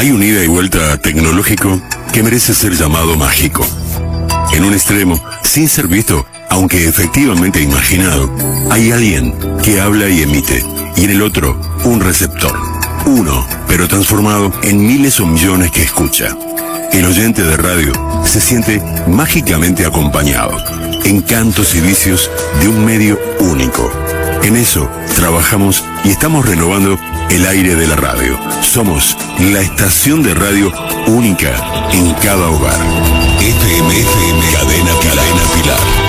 Hay un ida y vuelta tecnológico que merece ser llamado mágico. En un extremo, sin ser visto, aunque efectivamente imaginado, hay alguien que habla y emite, y en el otro, un receptor. Uno, pero transformado en miles o millones que escucha. El oyente de radio se siente mágicamente acompañado, en cantos y vicios de un medio único. En eso trabajamos y estamos renovando el aire de la radio. Somos la estación de radio única en cada hogar. FM, Cadena Pilar.